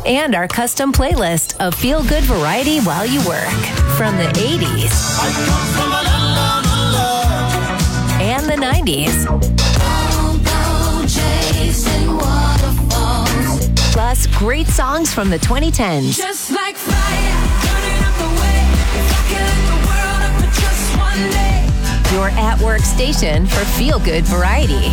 and our custom playlist of feel-good variety while you work. From the 80s and the 90s. Plus, great songs from the 2010s. Just like fire, burning up the way. If I could light the world up for just one day. Your at-work station for feel-good variety.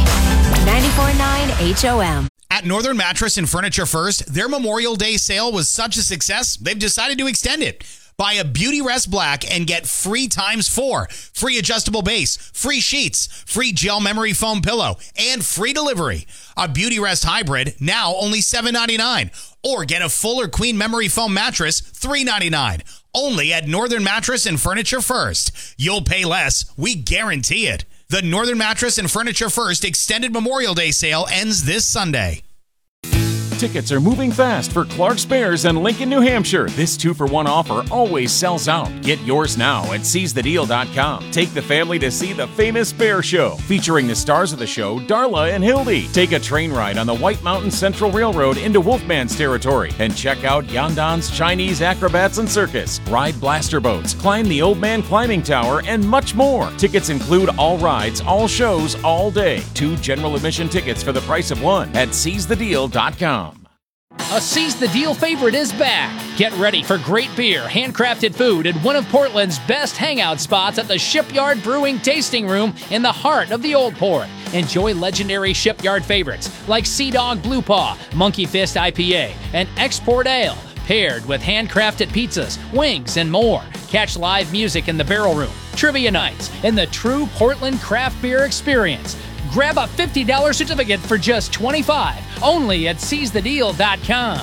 94.9 HOM. At Northern Mattress and Furniture First, their Memorial Day sale was such a success, they've decided to extend it. Buy a Beauty Rest Black and get free ×4. Free adjustable base, free sheets, free gel memory foam pillow, and free delivery. A Beauty Rest Hybrid, now only $7.99. Or get a full or queen memory foam mattress, $3.99. Only at Northern Mattress and Furniture First. You'll pay less, we guarantee it. The Northern Mattress and Furniture First extended Memorial Day sale ends this Sunday. Tickets are moving fast for Clark's Bears and Lincoln, New Hampshire. This 2-for-1 offer always sells out. Get yours now at seizethedeal.com. Take the family to see the famous Bear Show, featuring the stars of the show, Darla and Hildy. Take a train ride on the White Mountain Central Railroad into Wolfman's territory and check out Yandan's Chinese Acrobats and Circus. Ride blaster boats, climb the Old Man Climbing Tower, and much more. Tickets include all rides, all shows, all day. 2 general admission tickets for the price of 1 at seizethedeal.com. A Seize the Deal favorite is back. Get ready for great beer, handcrafted food, and one of Portland's best hangout spots at the Shipyard Brewing Tasting Room in the heart of the Old Port. Enjoy legendary Shipyard favorites like Sea Dog Blue Paw, Monkey Fist IPA, and Export Ale, paired with handcrafted pizzas, wings, and more. Catch live music in the Barrel Room, trivia nights, and the true Portland craft beer experience. Grab a $50 certificate for just $25, only at seizethedeal.com.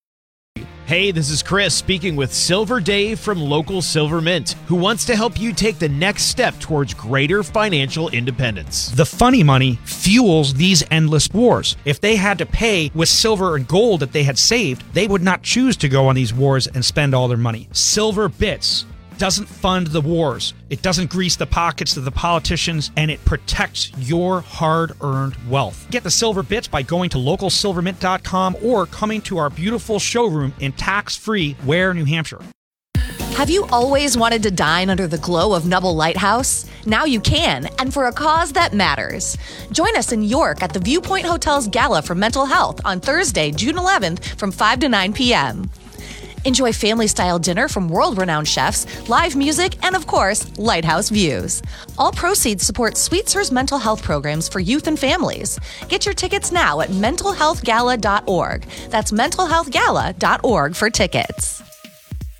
Hey, this is Chris speaking with Silver Dave from Local Silver Mint, who wants to help you take the next step towards greater financial independence. The funny money fuels these endless wars. If they had to pay with silver and gold that they had saved, they would not choose to go on these wars and spend all their money. Silver Bits doesn't fund the wars. It doesn't grease the pockets of the politicians, and it protects your hard-earned wealth. Get the Silver Bits by going to localsilvermint.com or coming to our beautiful showroom in tax-free Ware, New Hampshire. Have you always wanted to dine under the glow of Nubble Lighthouse? Now you can, and for a cause that matters. Join us in York at the Viewpoint Hotel's Gala for Mental Health on Thursday, June 11th from 5 to 9 p.m. Enjoy family-style dinner from world-renowned chefs, live music, and of course, lighthouse views. All proceeds support Sweetser's mental health programs for youth and families. Get your tickets now at mentalhealthgala.org. That's mentalhealthgala.org for tickets.